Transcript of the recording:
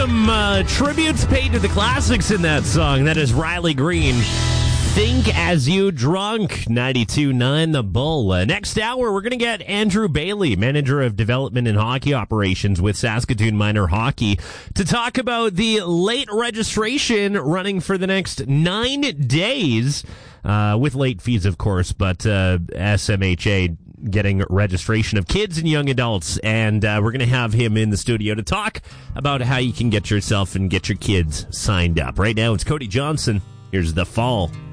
some tributes paid to the classics in that song. That is Riley Green. Think As You Drunk, 92.9 The Bull. Next hour, we're going to get Andrew Bailey, Manager of Development and Hockey Operations with Saskatoon Minor Hockey, to talk about the late registration running for the next 9 days, with late fees, of course, but SMHA getting registration of kids and young adults, and we're going to have him in the studio to talk about how you can get yourself and get your kids signed up. Right now, it's Cody Johnson. Here's The Fall.